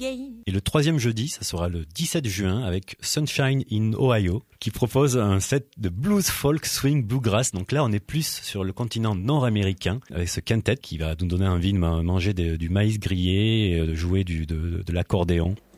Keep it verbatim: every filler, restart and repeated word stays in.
again. Et le troisième jeudi, ça sera le dix-sept juin avec Sunshine in Ohio, qui propose un set de blues, folk, swing, bluegrass. Donc là, on est plus sur le continent nord-américain, avec ce quintet qui va nous donner envie de manger de, du maïs grillé, de jouer du, de, de l'accordéon.